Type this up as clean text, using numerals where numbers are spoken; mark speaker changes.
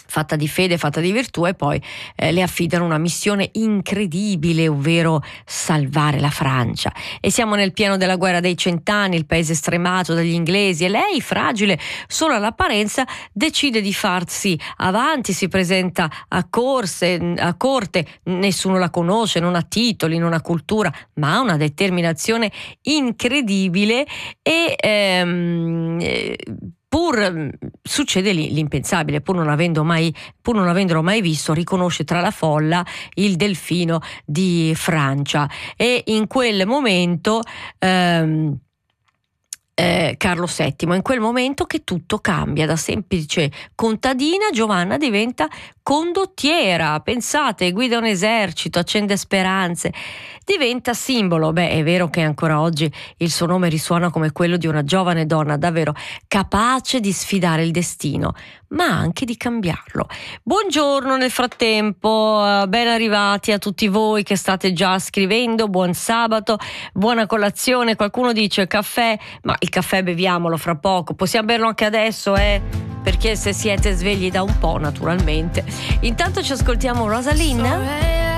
Speaker 1: fatta di fede, fatta di virtù, e poi le affidano una missione incredibile, ovvero salvare la Francia. E siamo nel pieno della guerra dei 100 anni, il paese stremato dagli inglesi, e lei, fragile solo all'apparenza, decide di farsi avanti, si presenta a corte, nessuno la conosce, non ha titoli, non ha cultura, ma ha una determinazione incredibile e pur succede l'impensabile, pur non avendolo mai visto, riconosce tra la folla il delfino di Francia, e in quel momento Carlo VII, in quel momento che tutto cambia. Da semplice contadina Giovanna diventa condottiera, pensate, guida un esercito, accende speranze, diventa simbolo. È vero che ancora oggi il suo nome risuona come quello di una giovane donna davvero capace di sfidare il destino, ma anche di cambiarlo. Buongiorno nel frattempo, ben arrivati a tutti voi che state già scrivendo, buon sabato, buona colazione. Qualcuno dice caffè, ma il caffè beviamolo fra poco, possiamo berlo anche adesso, perché se siete svegli da un po', naturalmente. Intanto ci ascoltiamo Rosaline.